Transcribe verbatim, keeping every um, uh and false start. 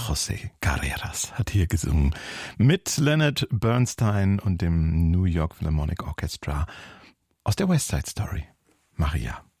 José Carreras hat hier gesungen mit Leonard Bernstein und dem New York Philharmonic Orchestra aus der West Side Story. Maria.